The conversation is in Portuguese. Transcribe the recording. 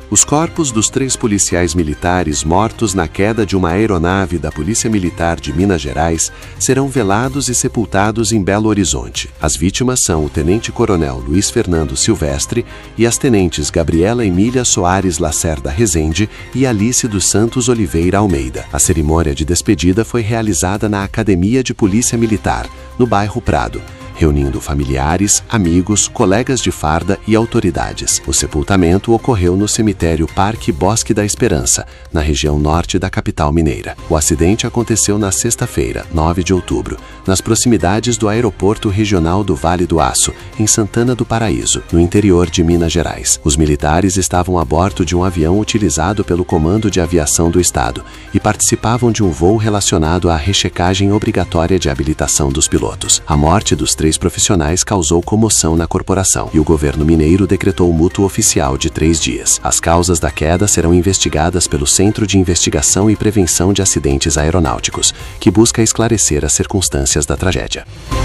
Os corpos dos 3 policiais militares mortos na queda de uma aeronave da Polícia Militar de Minas Gerais serão velados e sepultados em Belo Horizonte. As vítimas são o tenente-coronel Luiz Fernando Silvestre e as tenentes Gabriela Emília Soares Lacerda Rezende e Alice dos Santos Oliveira Almeida. A cerimônia de despedida foi realizada na Academia de Polícia Militar, no bairro Prado, reunindo familiares, amigos, colegas de farda e autoridades. O sepultamento ocorreu no cemitério Parque Bosque da Esperança, na região norte da capital mineira. O acidente aconteceu na sexta-feira, 9 de outubro, nas proximidades do Aeroporto Regional do Vale do Aço, em Santana do Paraíso, no interior de Minas Gerais. Os militares estavam a bordo de um avião utilizado pelo Comando de Aviação do Estado e participavam de um voo relacionado à rechecagem obrigatória de habilitação dos pilotos. A morte dos 3 profissionais causou comoção na corporação e o governo mineiro decretou mútuo oficial de 3 dias. As causas da queda serão investigadas pelo Centro de Investigação e Prevenção de Acidentes Aeronáuticos, que busca esclarecer as circunstâncias da tragédia.